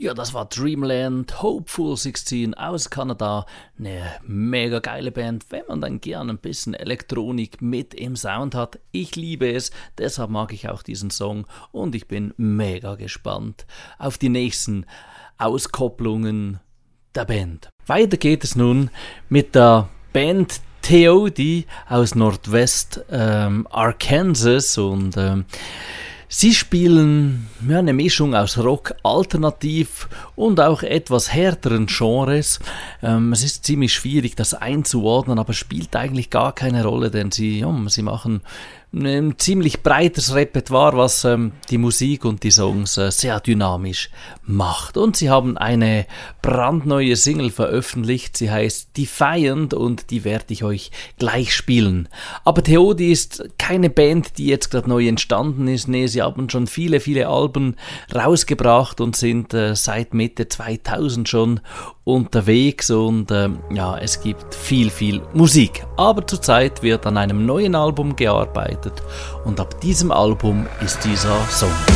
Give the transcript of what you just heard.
Ja, das war Dreamland, Hopeful 16 aus Kanada. Eine mega geile Band, wenn man dann gern ein bisschen Elektronik mit im Sound hat. Ich liebe es, deshalb mag ich auch diesen Song und ich bin mega gespannt auf die nächsten Auskopplungen der Band. Weiter geht es nun mit der Band Theody aus Nordwest Arkansas und sie spielen eine Mischung aus Rock, Alternativ und auch etwas härteren Genres. Es ist ziemlich schwierig, das einzuordnen, aber spielt eigentlich gar keine Rolle, denn sie machen ein ziemlich breites Repertoire, was die Musik und die Songs sehr dynamisch macht. Und sie haben eine brandneue Single veröffentlicht, sie heißt Defiant und die werde ich euch gleich spielen. Aber Theody ist keine Band, die jetzt gerade neu entstanden ist. Nee, sie haben schon viele Alben rausgebracht und sind seit Mitte 2000 schon unterwegs und es gibt viel Musik. Aber zurzeit wird an einem neuen Album gearbeitet und ab diesem Album ist dieser Song.